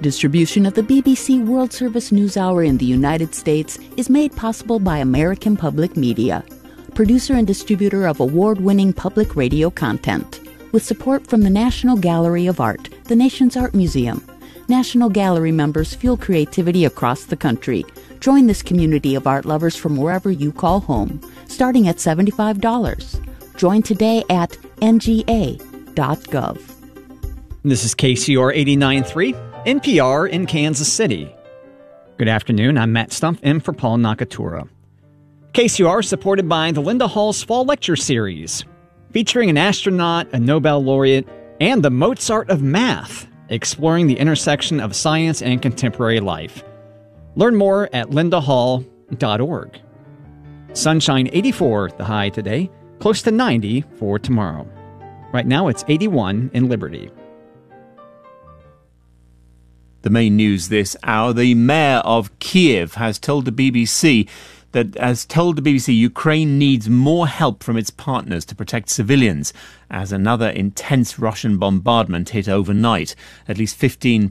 Distribution of the BBC World Service NewsHour in the United States is made possible by American Public Media, producer and distributor of award-winning public radio content, with support from the National Gallery of Art, the nation's art museum. National Gallery members fuel creativity across the country. Join this community of art lovers from wherever you call home, starting at $75. Join today at nga.gov. This is KCR 89.3, NPR in Kansas City. Good afternoon, I'm Matt Stumpf in for Paul Nakatura. KCR is supported by the Linda Hall's Fall Lecture Series, featuring an astronaut, a Nobel laureate, and the Mozart of math, exploring the intersection of science and contemporary life. Learn more at lindahall.org. Sunshine 84, the high today, close to 90 for tomorrow. Right now it's 81 in Liberty. The main news this hour, the mayor of Kiev has told the BBC Ukraine needs more help from its partners to protect civilians as another intense Russian bombardment hit overnight. At least 15